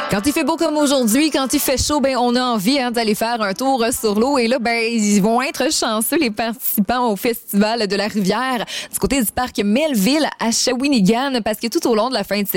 Quand il fait beau comme aujourd'hui, quand il fait chaud, on a envie d'aller faire un tour sur l'eau. Et là, ils vont être chanceux, les participants au Festival de la Rivière, du côté du parc Melville à Shawinigan, parce que tout au long de la fin de